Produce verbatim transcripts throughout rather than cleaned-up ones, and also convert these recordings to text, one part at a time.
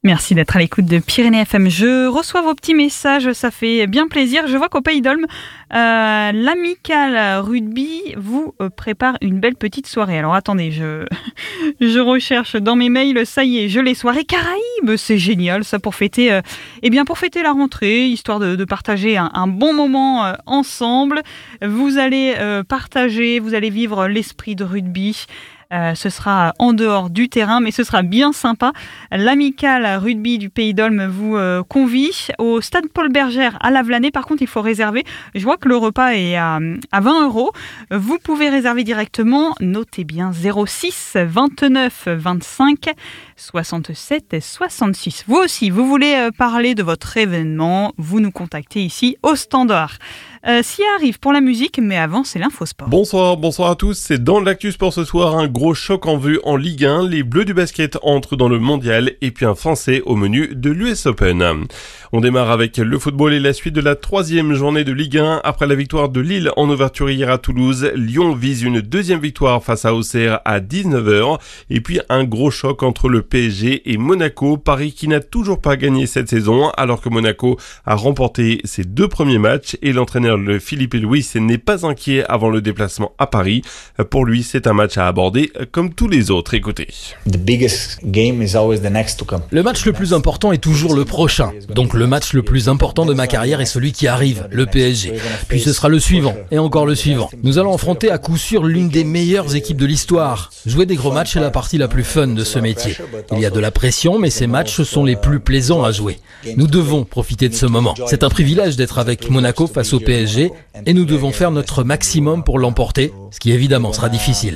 Merci d'être à l'écoute de Pyrénées F M. Je reçois vos petits messages, ça fait bien plaisir. Je vois qu'au Pays d'Olme, euh, l'Amicale Rugby vous euh, prépare une belle petite soirée. Alors attendez, je, je recherche dans mes mails, ça y est, je l'ai, soirée Caraïbes, c'est génial ça pour fêter, euh, eh bien pour fêter la rentrée, histoire de, de partager un, un bon moment euh, ensemble. Vous allez euh, partager, vous allez vivre l'esprit de rugby. Euh, ce sera en dehors du terrain, mais ce sera bien sympa. L'Amicale Rugby du Pays d'Olme vous euh, convie au Stade Paul Bergère à Lavelanet. Par contre, il faut réserver. Je vois que le repas est à, à vingt euros. Vous pouvez réserver directement. Notez bien zéro six vingt-neuf vingt-cinq soixante-sept soixante-six. Vous aussi, vous voulez euh, parler de votre événement, vous nous contactez ici au standard. Euh, Sia arrive pour la musique, mais avant, c'est l'info sport. Bonsoir, bonsoir à tous. C'est dans l'actu sport ce soir, un gros choc en vue en Ligue un. Les Bleus du basket entrent dans le mondial et puis un Français au menu de l'U S Open. On démarre avec le football et la suite de la troisième journée de Ligue un. Après la victoire de Lille en ouverture hier à Toulouse, Lyon vise une deuxième victoire face à Auxerre à dix-neuf heures. Et puis un gros choc entre le P S G et Monaco. Paris qui n'a toujours pas gagné cette saison, alors que Monaco a remporté ses deux premiers matchs et l'entraîneur le Philippe Louis n'est pas inquiet avant le déplacement à Paris. Pour lui, c'est un match à aborder comme tous les autres. Écoutez. The biggest game is always the next to come. Le match le plus important est toujours le prochain. Donc le match le plus important de ma carrière est celui qui arrive, le P S G. Puis ce sera le suivant, et encore le suivant. Nous allons affronter à coup sûr l'une des meilleures équipes de l'histoire. Jouer des gros matchs est la partie la plus fun de ce métier. Il y a de la pression, mais ces matchs sont les plus plaisants à jouer. Nous devons profiter de ce moment. C'est un privilège d'être avec Monaco face au P S G, et nous devons faire notre maximum pour l'emporter, ce qui évidemment sera difficile.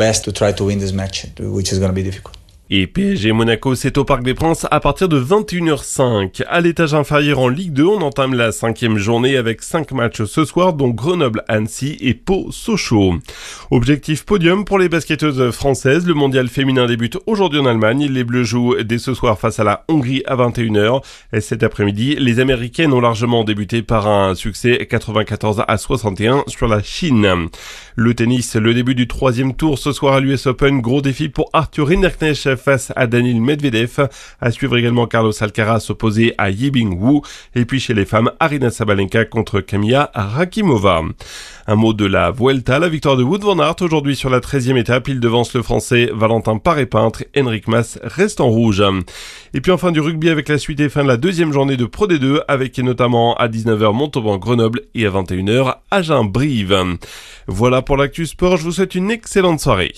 Et P S G Monaco, c'est au Parc des Princes à partir de vingt et une heures cinq. À l'étage inférieur en Ligue deux, on entame la cinquième journée avec cinq matchs ce soir, dont Grenoble-Annecy et Pau-Sochaux. Objectif podium pour les basketteuses françaises. Le mondial féminin débute aujourd'hui en Allemagne. Les Bleus jouent dès ce soir face à la Hongrie à vingt et une heures. Et cet après-midi, les Américaines ont largement débuté par un succès quatre-vingt-quatorze à soixante et un sur la Chine. Le tennis, le début du troisième tour ce soir à l'U S Open. Gros défi pour Arthur Rinderknecht face à Daniil Medvedev. À suivre également Carlos Alcaraz s'opposer à Yibing Wu. Et puis chez les femmes, Aryna Sabalenka contre Kamila Rakimova. Un mot de la Vuelta, la victoire de Wout van Aert aujourd'hui sur la treizième étape. Il devance le français Valentin Paré-Peintre. Henrik Mas reste en rouge. Et puis enfin du rugby avec la suite et fin de la deuxième journée de Pro D deux avec notamment à dix-neuf heures Montauban-Grenoble et à vingt et une heures Agen-Brive. Voilà pour l'actu sport. Je vous souhaite une excellente soirée.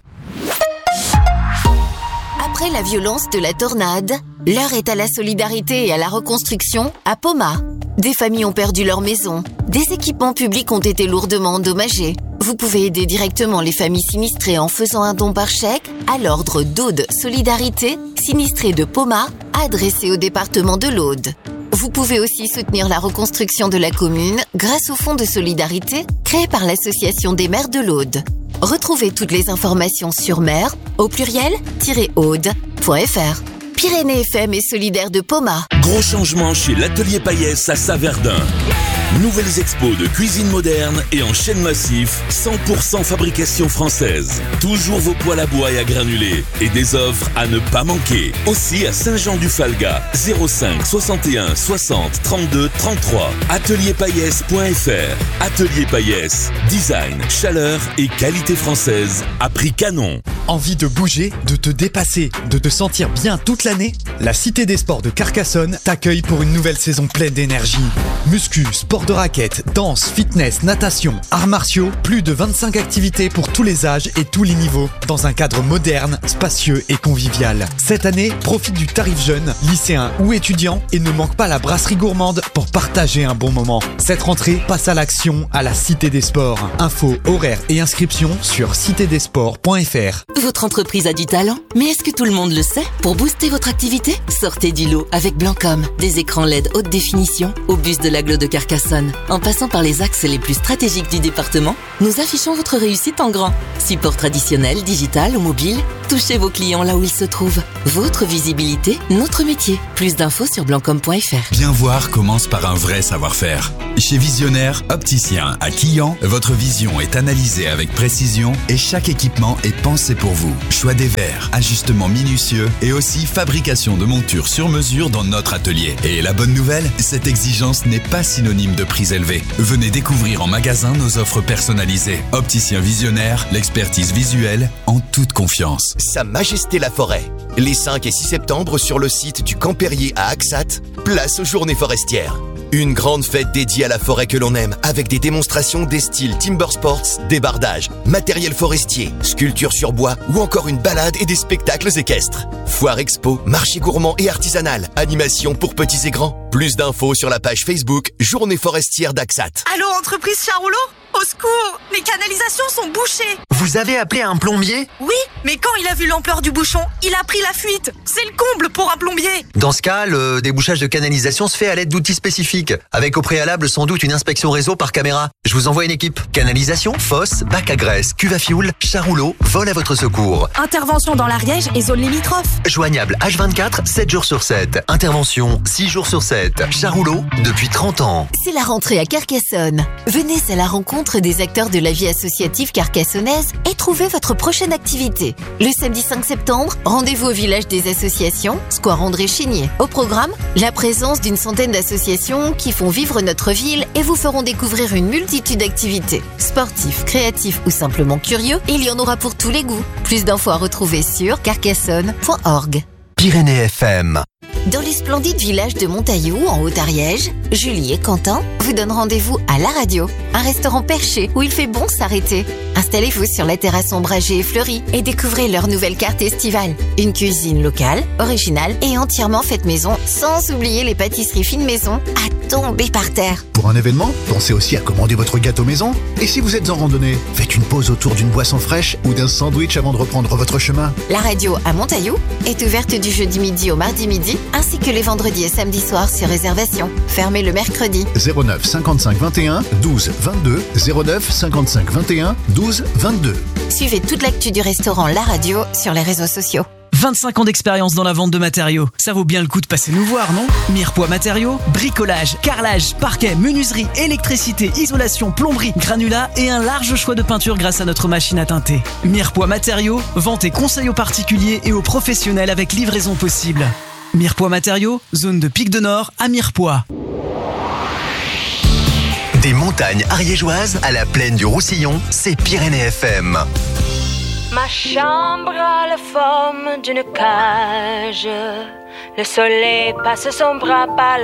Après la violence de la tornade, l'heure est à la solidarité et à la reconstruction à Poma. Des familles ont perdu leur maison, des équipements publics ont été lourdement endommagés. Vous pouvez aider directement les familles sinistrées en faisant un don par chèque à l'ordre d'Aude Solidarité, sinistré de Poma, adressé au département de l'Aude. Vous pouvez aussi soutenir la reconstruction de la commune grâce au fonds de solidarité créé par l'association des maires de l'Aude. Retrouvez toutes les informations sur maire, au pluriel, aude point f r. Pyrénées F M est solidaire de Poma. Gros changement chez l'Atelier Payès à Saverdun. Nouvelles expos de cuisine moderne et en chaîne massif, cent pour cent fabrication française. Toujours vos poêles à bois et à granulés et des offres à ne pas manquer. Aussi à Saint-Jean-du-Falga, zéro cinq soixante et un soixante trente-deux trente-trois. atelier payès point f r. Atelier Payès, design, chaleur et qualité française à prix canon. Envie de bouger, de te dépasser, de te sentir bien toute l'année? La Cité des Sports de Carcassonne t'accueille pour une nouvelle saison pleine d'énergie. Muscu, sport de raquettes, danse, fitness, natation, arts martiaux, plus de vingt-cinq activités pour tous les âges et tous les niveaux, dans un cadre moderne, spacieux et convivial. Cette année, profite du tarif jeune, lycéen ou étudiant et ne manque pas la brasserie gourmande pour partager un bon moment. Cette rentrée, passe à l'action à la Cité des Sports. Infos, horaires et inscriptions sur cité des sports point f r. Votre entreprise a du talent, mais est-ce que tout le monde le sait? Pour booster votre activité, sortez du lot avec Blancom. Des écrans L E D haute définition au bus de l'agglo de Carcassonne. En passant par les axes les plus stratégiques du département, nous affichons votre réussite en grand. Support traditionnel, digital ou mobile, touchez vos clients là où ils se trouvent. Votre visibilité, notre métier. Plus d'infos sur blancom point f r. Bien voir commence par un vrai savoir-faire. Chez Visionnaire, opticien à Quillan, votre vision est analysée avec précision et chaque équipement est pensé pour pour vous. Choix des verres, ajustements minutieux et aussi fabrication de montures sur mesure dans notre atelier. Et la bonne nouvelle, cette exigence n'est pas synonyme de prix élevé. Venez découvrir en magasin nos offres personnalisées. Opticien visionnaire, l'expertise visuelle en toute confiance. Sa Majesté la Forêt. Les cinq et six septembre sur le site du Camp Perrier à Axat, place aux Journées Forestières. Une grande fête dédiée à la forêt que l'on aime, avec des démonstrations des styles Timber Sports, débardage, matériel forestier, sculpture sur bois ou encore une balade et des spectacles équestres. Foire expo, marché gourmand et artisanal, animation pour petits et grands. Plus d'infos sur la page Facebook Journée Forestière d'Axat. Allô, entreprise Charrouleau ? Au secours, les canalisations sont bouchées. Vous avez appelé un plombier ? Oui, mais quand il a vu l'ampleur du bouchon, il a pris la fuite. C'est le comble pour un plombier. Dans ce cas, le débouchage de canalisation se fait à l'aide d'outils spécifiques, avec au préalable sans doute une inspection réseau par caméra. Je vous envoie une équipe. Canalisation, fosse, bac à graisse, cuve à fioul, Charrouleau vole à votre secours. Intervention dans l'Ariège et zone limitrophe. Joignable H vingt-quatre, sept jours sur sept. Intervention six jours sur sept. Charrouleau depuis trente ans. C'est la rentrée à Carcassonne. Venez à la rencontre des acteurs de la vie associative carcassonnaise et trouvez votre prochaine activité. Le samedi cinq septembre, rendez-vous au village des associations, Square André Chénier. Au programme, la présence d'une centaine d'associations qui font vivre notre ville et vous feront découvrir une multitude d'activités. Sportifs, créatifs ou simplement curieux, il y en aura pour tous les goûts. Plus d'infos à retrouver sur carcassonne point org. Pyrénées F M. Dans les splendides villages de Montaillou, en Haute-Ariège, Julie et Quentin vous donnent rendez-vous à la radio, un restaurant perché où il fait bon s'arrêter. Installez-vous sur la terrasse ombragée et fleurie et découvrez leur nouvelle carte estivale. Une cuisine locale, originale et entièrement faite maison, sans oublier les pâtisseries fines maison à tomber par terre. Pour un événement, pensez aussi à commander votre gâteau maison. Et si vous êtes en randonnée, faites une pause autour d'une boisson fraîche ou d'un sandwich avant de reprendre votre chemin. La radio à Montaillou est ouverte du jeudi midi au mardi midi, ainsi que les vendredis et samedis soirs sur réservation. Fermé le mercredi. zéro neuf cinquante-cinq vingt et un douze vingt-deux, zéro neuf cinquante-cinq vingt et un douze vingt-deux. Suivez toute l'actu du restaurant La Radio sur les réseaux sociaux. vingt-cinq ans d'expérience dans la vente de matériaux. Ça vaut bien le coup de passer nous voir, non ? Mirepoix Matériaux, bricolage, carrelage, parquet, menuiserie, électricité, isolation, plomberie, granulat et un large choix de peinture grâce à notre machine à teinter. Mirepoix Matériaux, vente et conseil aux particuliers et aux professionnels avec livraison possible. Mirepoix Matériaux, zone de Pic de Nord à Mirepoix. Des montagnes ariégeoises à la plaine du Roussillon, c'est Pyrénées F M. Ma chambre a la forme d'une cage. Le soleil passe son bras par